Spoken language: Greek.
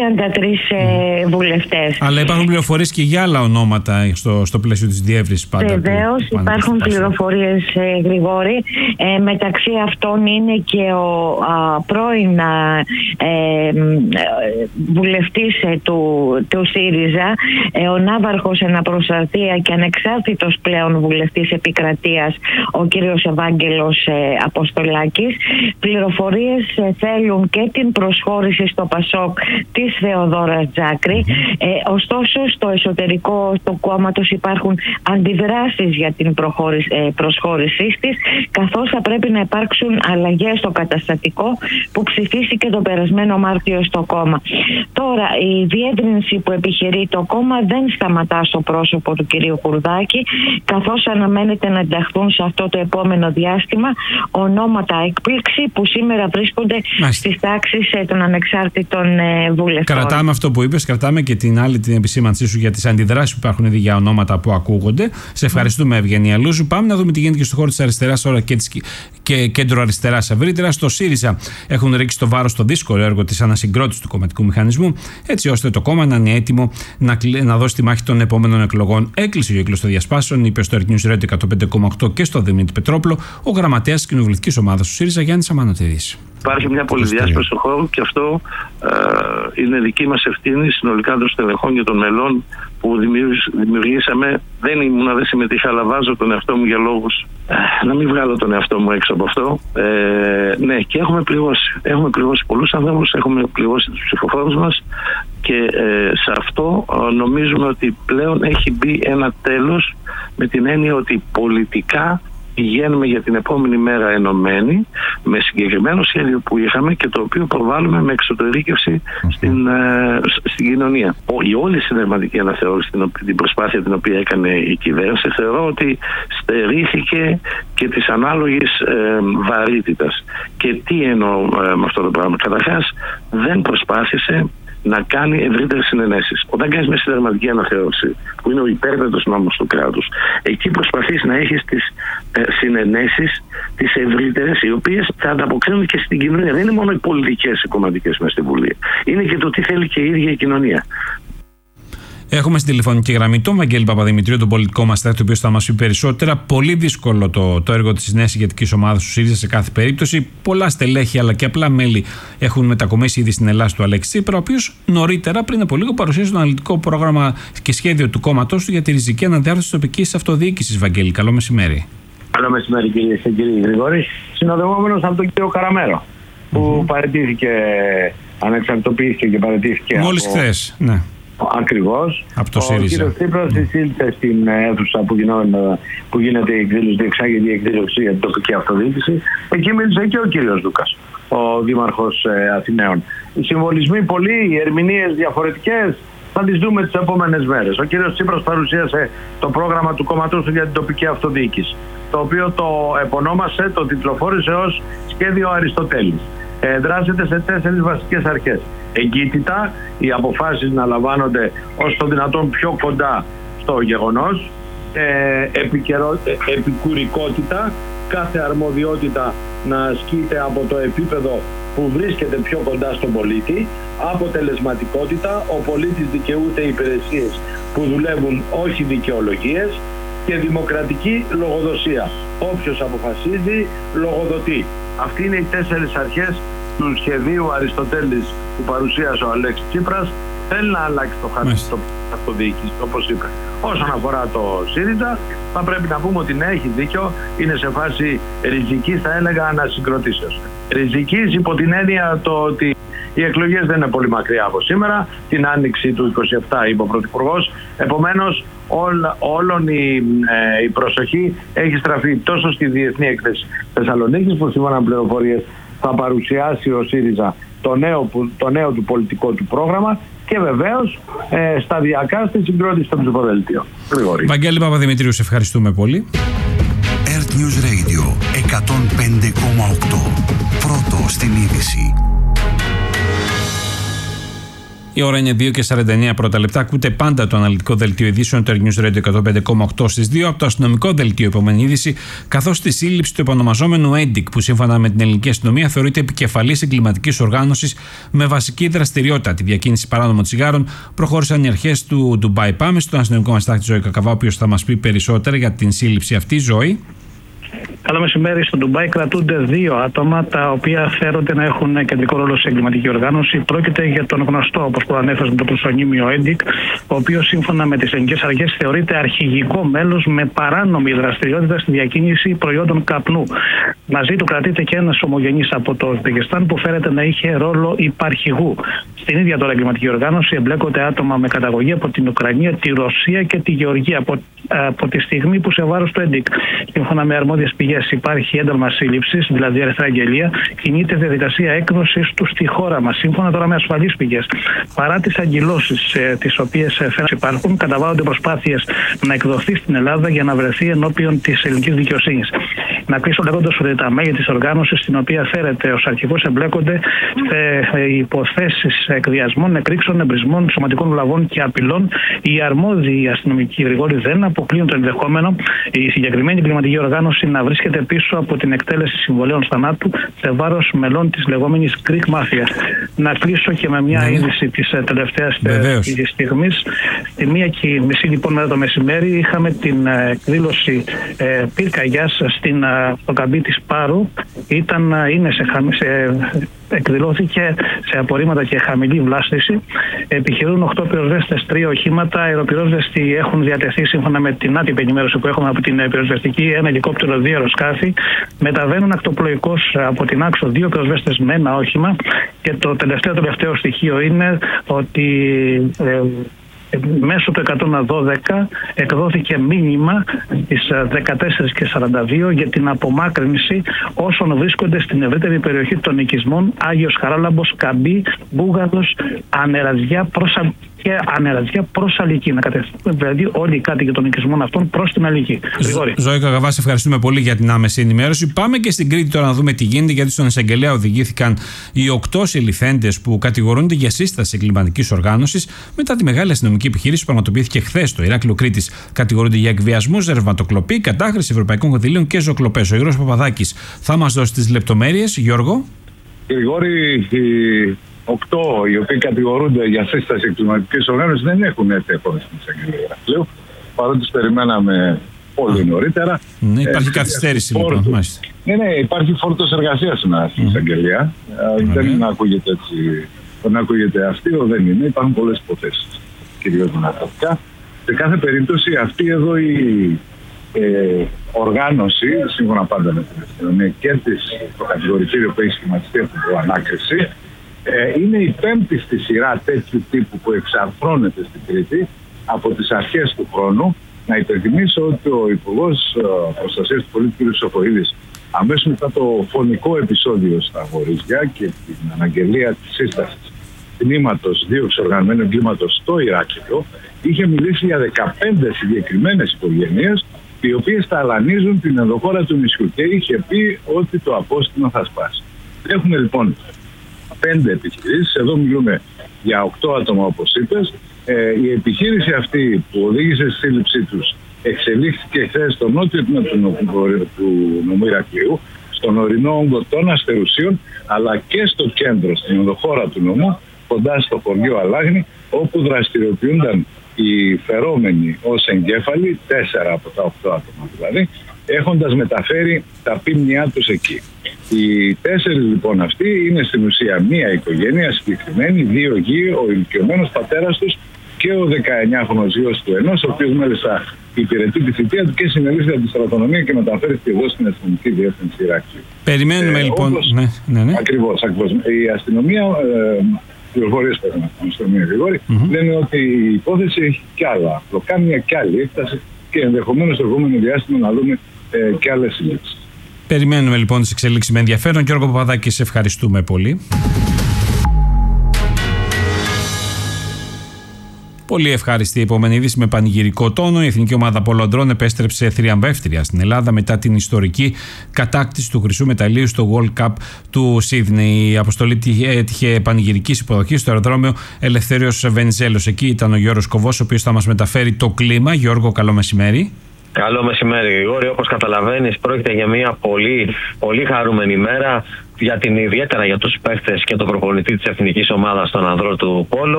33 βουλευτές. Αλλά υπάρχουν πληροφορίες και για άλλα ονόματα στο πλαίσιο της διεύρυνσης πάντα. Βεβαίως υπάρχουν πληροφορίες, Γρηγόρη. Μεταξύ αυτών είναι και ο πρώην βουλευτής του ΣΥΡΙΖΑ, ο ναύαρχος εναπροσαρτία και ανεξάρτητος πλέον βουλευτής επικρατείας, ο κύριος Ευάγγελος Αποστολάκης. Πληροφορίες θέλουν και την προσχώρηση στο ΠΑΣΟΚ της Θεοδόρας Τζάκρη. Ωστόσο στο εσωτερικό του κόμματος υπάρχουν αντιδράσεις για την προσχώρησή της, καθώς θα πρέπει να υπάρξουν αλλαγές στο καταστατικό που ψηφίστηκε το περασμένο Μάρτιο στο κόμμα. Τώρα η διεύρυνση που επιχειρεί το κόμμα δεν σταματά στο πρόσωπο του κυρίου Κουρδάκη, καθώς αναμένεται να ενταχθούν σε αυτό το επόμενο διάστημα ονόματα έκπληξη που σήμερα βρίσκονται στις τάξεις των ανεξάρτητων βουλευτών. Κρατάμε αυτό που είπες, κρατάμε και την άλλη την επισήμανσή σου για τις αντιδράσεις που υπάρχουν ήδη για ονόματα που ακούγονται. Σε ευχαριστούμε, Ευγενία Λούζου. Πάμε να δούμε τι γίνεται και στο χώρο της αριστεράς τώρα και κέντρο-αριστεράς ευρύτερα. Στο ΣΥΡΙΖΑ έχουν ρίξει το βάρος στο δύσκολο έργο της ανασυγκρότησης του κομματικού μηχανισμού, έτσι ώστε το κόμμα να είναι έτοιμο να δώσει τη μάχη των επόμενων εκλογών. Έκλεισε ο κύκλος των διασπάσεων, είπε στο News Radio 105,8 και στο Δημήτρη Πετρόπουλο ο γραμματέας της κοινοβουλευτικής ομάδας του ΣΥΡΙΖΑ, Γιάννης Αμανατίδης. Υπάρχει μια πολυδιάσπαση στον χώρο και αυτό είναι δική μας ευθύνη συνολικά των στελεχών και των μελών που δημιουργήσαμε. Δεν συμμετείχα, αλλά βάζω τον εαυτό μου για λόγους να μην βγάλω τον εαυτό μου έξω από αυτό. Ναι, και έχουμε πληγώσει. Έχουμε πληγώσει πολλούς ανθρώπους, έχουμε πληγώσει τους ψηφοφόρους μας και σε αυτό νομίζουμε ότι πλέον έχει μπει ένα τέλος, με την έννοια ότι πολιτικά πηγαίνουμε για την επόμενη μέρα ενωμένοι με συγκεκριμένο σχέδιο που είχαμε και το οποίο προβάλλουμε με εξωτερήκευση στην κοινωνία. Η όλη συνταγματική αναθεώρηση, την προσπάθεια την οποία έκανε η κυβέρνηση, θεωρώ ότι στερήθηκε και της ανάλογης βαρύτητας. Και τι εννοώ με αυτό το πράγμα? Καταρχάς, δεν προσπάθησε να κάνει ευρύτερες συνενέσεις. Όταν κάνεις μια συνταγματική αναθεώρηση, που είναι ο υπέρτατος νόμος του κράτους, εκεί προσπαθείς να έχεις τις συνενέσεις, τις ευρύτερες, οι οποίες θα ανταποκρίνουν και στην κοινωνία. Δεν είναι μόνο οι πολιτικές, οι κομματικές μες στη Βουλή. Είναι και το τι θέλει και η ίδια η κοινωνία. Έχουμε στην τηλεφωνική γραμμή τον Βαγγέλη Παπαδημητρίου, τον πολιτικό μας στρατό, ο οποίος θα μας πει περισσότερα. Πολύ δύσκολο το έργο της νέας ηγετικής ομάδας του ΣΥΡΙΖΑ σε κάθε περίπτωση. Πολλά στελέχη αλλά και απλά μέλη έχουν μετακομίσει ήδη στην Ελλάδα του Αλέξη Τσίπρα, ο οποίος νωρίτερα, πριν από λίγο, παρουσίασε το αναλυτικό πρόγραμμα και σχέδιο του κόμματός του για τη ριζική αναδιάρθρωση της τοπικής αυτοδιοίκησης. Βαγγέλη, καλό μεσημέρι. Καλό μεσημέρι, κυρίες και κύριοι. Γρηγόρη, συνοδευόμενος από τον κύριο Καραμέρο, που παραιτήθηκε, ανεξαρτητοποιήθηκε και παραιτήθηκε. Μόλις χθες, ναι. Ακριβώς. Ο κύριος Τσίπρας εισήλθε στην αίθουσα που γίνεται η εκδήλωση, διεξάγεται η εκδήλωση για την τοπική αυτοδιοίκηση. Εκεί μίλησε και ο κύριος Λούκας, ο Δήμαρχος Αθηναίων. Οι συμβολισμοί πολλοί, οι ερμηνείες διαφορετικές, θα τις δούμε τις επόμενες μέρες. Ο κύριος Τσίπρας παρουσίασε το πρόγραμμα του κόμματός του για την τοπική αυτοδιοίκηση, το οποίο το επωνόμασε, το τιτλοφόρησε ως σχέδιο Αριστοτέλης. Δράσεται σε 4 βασικές αρχές. Εγκύτητα, οι αποφάσεις να λαμβάνονται ως το δυνατόν πιο κοντά στο γεγονός. Επικουρικότητα, κάθε αρμοδιότητα να ασκείται από το επίπεδο που βρίσκεται πιο κοντά στον πολίτη. Αποτελεσματικότητα, ο πολίτης δικαιούται υπηρεσίες που δουλεύουν, όχι δικαιολογίες. Και δημοκρατική λογοδοσία. Όποιος αποφασίζει, λογοδοτεί. Αυτοί είναι οι 4 αρχές του σχεδίου Αριστοτέλης που παρουσίασε ο Αλέξης Τσίπρας. Θέλει να αλλάξει το χάρτη της αυτοδιοίκησης, όπως είπε. Όσον αφορά το ΣΥΡΙΖΑ, θα πρέπει να πούμε ότι ναι, έχει δίκιο, είναι σε φάση ριζικής, θα έλεγα, ανασυγκροτήσεως. Ριζικής υπό την έννοια το ότι οι εκλογές δεν είναι πολύ μακριά από σήμερα, την άνοιξη του 27 είπε ο Πρωθυπουργός. Επομένως, όλων η προσοχή έχει στραφεί τόσο στη Διεθνή Έκθεση Θεσσαλονίκης, που σύμφωνα με πληροφορίες θα παρουσιάσει ο ΣΥΡΙΖΑ το νέο του πολιτικό του πρόγραμμα, και βεβαίως σταδιακά στη συγκρότηση των ψηφοδελτίων. Βαγγέλη Παπαδημητρίου, σε ευχαριστούμε πολύ. Earth News Radio 105,8. Πρώτο στην είδηση. Η ώρα είναι 2:49 πρώτα λεπτά. Ακούτε πάντα το αναλυτικό δελτίο ειδήσεων του News Radio 105,8 στις 2 από το αστυνομικό δελτίο. Επόμενη είδηση, καθώς τη σύλληψη του επωνομαζόμενου ΕΝΤΙΚ, που σύμφωνα με την ελληνική αστυνομία θεωρείται επικεφαλής εγκληματικής οργάνωσης με βασική δραστηριότητα τη διακίνηση παράνομων τσιγάρων, προχώρησαν οι αρχές του Ντουμπάι. Πάμε στον αστυνομικό μας τάκτη Ζωή Κακαβά, ο οποίος θα μας πει περισσότερα για την σύλληψη αυτή. Ζωή. Καλό μεσημέρι. Στο Ντουμπάι κρατούνται 2 άτομα τα οποία φέρονται να έχουν κεντρικό ρόλο σε εγκληματική οργάνωση. Πρόκειται για τον γνωστό, όπως προανέφερα, με το προσωνύμιο ΕΝΤΙΚ, ο οποίος σύμφωνα με τις ελληνικές αρχές θεωρείται αρχηγικό μέλος με παράνομη δραστηριότητα στη διακίνηση προϊόντων καπνού. Μαζί του κρατείται και ένας ομογενής από το Ουσμπεκιστάν που φέρεται να είχε ρόλο υπαρχηγού. Στην ίδια τώρα εγκληματική οργάνωση εμπλέκονται άτομα με καταγωγή από την Ουκρανία, τη Ρωσία και τη Γεωργία από τη στιγμή που σε βάρος του ΕΝΤΙΚ. Σύμφωνα με αρμόδιες πηγές υπάρχει ένταλμα σύλληψης, δηλαδή αριστερά αγγελία, κινείται διαδικασία έκδοσης του στη χώρα μας. Σύμφωνα τώρα με ασφαλείς πηγές, παρά τις αγκυλώσεις τις οποίες υπάρχουν, καταβάλλονται προσπάθειες να εκδοθεί στην Ελλάδα για να βρεθεί ενώπιον της ελληνικής δικαιοσύνης. Να κλείσω λέγοντας ότι τα μέλη της οργάνωσης, στην οποία φέρεται ως αρχηγός, εμπλέκονται σε υποθέσεις εκβιασμών, εκρήξεων, εμπρισμών, σωματικών λαβών και απειλών. Οι αρμόδιοι αστυνομικοί γρηγόροι δεν αποκλείουν το ενδεχόμενο η συγκεκριμένη εγκληματική οργάνωση να βρίσκεται πίσω από την εκτέλεση συμβολέων θανάτου σε βάρος μελών της λεγόμενης Greek Mafia. Να κλείσω και με μια είδηση της τελευταίας στιγμής. Στη 1:30 λοιπόν μετά το μεσημέρι είχαμε την εκδήλωση πυρκαγιάς στο καμπί της Πάρου. Εκδηλώθηκε σε απορρίμματα και χαμηλή βλάστηση. Επιχειρούν 8 πυροσβέστες, 3 οχήματα. Αεροπυρόσβεστοι έχουν διατεθεί σύμφωνα με την άτυπη ενημέρωση που έχουμε από την πυροσβεστική, ένα ελικόπτερο, 2 αεροσκάφη. Μεταβαίνουν ακτοπλοϊκώς από την Άξο 2 πυροσβέστες με ένα όχημα. Και το τελευταίο στοιχείο είναι ότι μέσω του 112 εκδόθηκε μήνυμα στις 14:42 για την απομάκρυνση όσων βρίσκονται στην ευρύτερη περιοχή των οικισμών Άγιος Χαράλαμπος, Καμπή, Μπούγαδος, Ανεραζιά προς Αλική. Δηλαδή όλοι οι κάτοικοι των οικισμών αυτών προς την Αλική. Ζωή Κακαβά, σε ευχαριστούμε πολύ για την άμεση ενημέρωση. Πάμε και στην Κρήτη τώρα να δούμε τι γίνεται, γιατί στον εισαγγελέα οδηγήθηκαν οι 8 συλληφθέντες που κατηγορούνται για σύσταση εγκληματικής οργάνωσης μετά τη μεγάλη αστυνομική επιχείρηση που πραγματοποιήθηκε χθες στο Ηράκλειο Κρήτης. Κατηγορούνται για εκβιασμούς, ρευματοκλοπή, κατάχρηση ευρωπαϊκών κονδυλίων και ζωοκλοπές. Ο Γιώργος Παπαδάκης θα μας δώσει τις λεπτομέρειες. Γιώργο. Γρηγόρη, 8 οι οποίοι κατηγορούνται για σύσταση εγκληματικής οργάνωσης δεν έχουν έρθει ακόμη στην εισαγγελία Ηρακλείου, παρότι τους περιμέναμε πολύ νωρίτερα. Ναι, υπάρχει καθυστέρηση λοιπόν. Ναι, υπάρχει φόρτος εργασίας στην εισαγγελία. Δεν ακούγεται έτσι. Δεν ακούγεται αστείο, δεν είναι. Υπάρχουν πολλές υποθέσεις, κυρίως με ναρκωτικά. Σε κάθε περίπτωση αυτή εδώ η οργάνωση, σύμφωνα πάντα με την αστυνομία και το κατηγορητήριο που έχει σχηματιστεί από την ανάκριση, είναι η 5η στη σειρά τέτοιου τύπου που εξαρθρώνεται στην Κρήτη από τις αρχές του χρόνου. Να υπενθυμίσω ότι ο Υπουργός Προστασίας του Πολίτη κ. Σοφοίδης, αμέσως μετά το φωνικό επεισόδιο στα Βορίζια και την αναγγελία της σύστασης τμήματος δίωξης οργανωμένου εγκλήματος στο Ηράκλειο, είχε μιλήσει για 15 συγκεκριμένες οικογένειες οι οποίες ταλανίζουν την ενδοχώρα του νησιού και είχε πει ότι το απόστημα θα σπάσει. Έχουμε λοιπόν 5 επιχειρήσεις, εδώ μιλούμε για 8 άτομα όπως είπες. Η επιχείρηση αυτή που οδήγησε στη σύλληψή τους εξελίχθηκε χθες στο νότιο τμήμα του νομού Ηρακλείου, στον ορεινό όγκο των Αστερουσίων, αλλά και στο κέντρο, στην ενδοχώρα του νομού, κοντά στο χωριό Αλάγνη, όπου δραστηριοποιούνταν οι φερόμενοι ως εγκέφαλοι, 4 από τα 8 άτομα δηλαδή, έχοντας μεταφέρει τα πίμνιά τους εκεί. Οι 4 λοιπόν αυτοί είναι στην ουσία μία οικογένεια συγκεκριμένη, 2 γη, ο ηλικιωμένος πατέρας τους και ο 19χρονος γιος του ενός, ο οποίος μάλιστα υπηρετεί τη θητεία του και συνελήφθη από τη στρατονομία και μεταφέρθηκε εδώ στην αστυνομική διεύθυνση Ηράκλειου. Περιμένουμε λοιπόν. Όπως, ναι. Ακριβώς. Η αστυνομία, πληροφορίες πέρα από την αστυνομία Γρηγόρη, λένε ότι η υπόθεση έχει κι άλλα. Κάνει μια κι άλλη έκταση και ενδεχομένως στο επόμενο διάστημα να δούμε κι άλλες συλλήψεις. Περιμένουμε λοιπόν τις εξελίξεις με ενδιαφέρον. Γιώργο Παπαδάκη, σε ευχαριστούμε πολύ. Πολύ ευχάριστη η επόμενη είδηση με πανηγυρικό τόνο. Η Εθνική Ομάδα Πολοαντρών επέστρεψε θριαμβεύτρια στην Ελλάδα μετά την ιστορική κατάκτηση του χρυσού μεταλλίου στο World Cup του Σίδνεϊ. Η αποστολή έτυχε πανηγυρικής υποδοχής στο αεροδρόμιο Ελευθέριος Βενιζέλος. Εκεί ήταν ο Γιώργος Κοβός, ο οποίος θα μας μεταφέρει το κλίμα. Γιώργο, καλό μεσημέρι. Καλό μεσημέρι, Γρηγόρη. Όπως καταλαβαίνεις, πρόκειται για μια πολύ χαρούμενη μέρα, ιδιαίτερα για τους παίχτες και τον προπονητή της εθνικής ομάδας των ανδρών του πόλο.